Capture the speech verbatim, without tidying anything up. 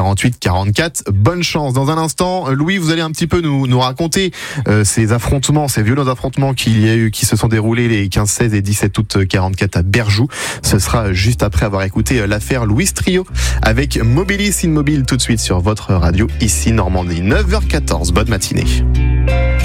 quarante-huit quarante-quatre. Bonne chance. Dans un instant, Louis, vous allez un petit peu nous, nous raconter euh, ces affrontements, ces violents affrontements qu'il y a eu, qui se sont déroulés les quinze, seize et dix-sept août quarante-quatre à Berjoux. Ce sera juste après avoir écouté l'affaire Louis Trio avec Mobilis Immobile tout de suite sur votre radio ici Normandie. neuf heures quatorze. Bonne matinée.